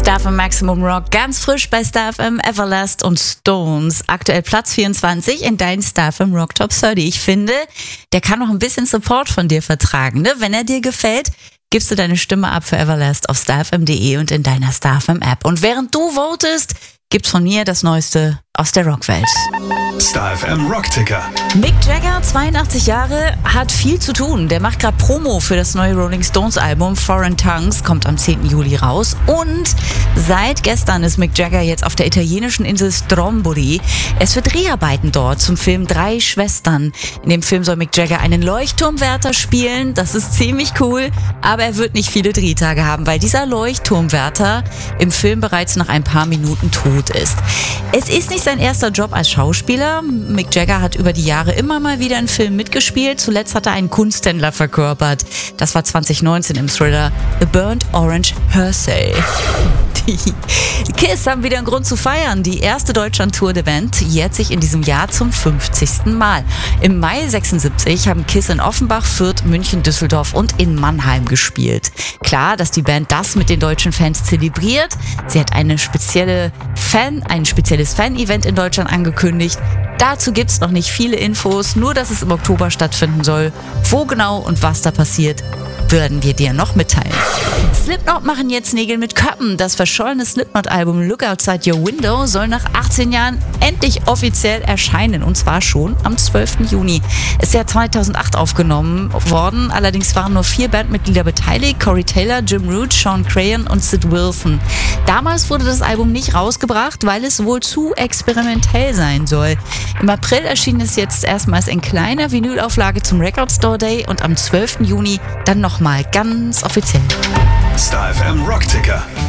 Star FM Maximum Rock, ganz frisch bei Star FM, Everlast und Stones. Aktuell Platz 24 in deinen Star FM Rock Top 30. Ich finde, der kann noch ein bisschen Support von dir vertragen. Ne? Wenn er dir gefällt, gibst du deine Stimme ab für Everlast auf starfm.de und in deiner Star FM App. Und während du votest, gibt's von mir das Neueste aus der Rockwelt. Star FM Rockticker. Mick Jagger, 82 Jahre, hat viel zu tun. Der macht gerade Promo für das neue Rolling Stones Album Foreign Tongues, kommt am 10. Juli raus. Und seit gestern ist Mick Jagger jetzt auf der italienischen Insel Stromboli. Es wird Dreharbeiten dort zum Film Drei Schwestern. In dem Film soll Mick Jagger einen Leuchtturmwärter spielen. Das ist ziemlich cool, aber er wird nicht viele Drehtage haben, weil dieser Leuchtturmwärter im Film bereits nach ein paar Minuten tot ist. Es ist nicht sein erster Job als Schauspieler. Mick Jagger hat über die Jahre immer mal wieder in Filmen mitgespielt. Zuletzt hat er einen Kunsthändler verkörpert. Das war 2019 im Thriller The Burnt Orange Hearsay. Die KISS haben wieder einen Grund zu feiern. Die erste Deutschland-Tour der Band jährt sich in diesem Jahr zum 50. Mal. Im Mai 76 haben KISS in Offenbach, Fürth, München, Düsseldorf und in Mannheim gespielt. Klar, dass die Band das mit den deutschen Fans zelebriert. Sie hat ein spezielles Fan-Event in Deutschland angekündigt. Dazu gibt's noch nicht viele Infos, nur dass es im Oktober stattfinden soll. Wo genau und was da passiert, würden wir dir noch mitteilen. Slipknot machen jetzt Nägel mit Köppen. Das verschollene Slipknot-Album Look Outside Your Window soll nach 18 Jahren endlich offiziell erscheinen. Und zwar schon am 12. Juni. Ist ja 2008 aufgenommen worden. Allerdings waren nur 4 Bandmitglieder beteiligt. Corey Taylor, Jim Root, Sean Crayon und Sid Wilson. Damals wurde das Album nicht rausgebracht, weil es wohl zu experimentell sein soll. Im April erschien es jetzt erstmals in kleiner Vinylauflage zum Record Store Day und am 12. Juni dann nochmal ganz offiziell. Star FM Rockticker.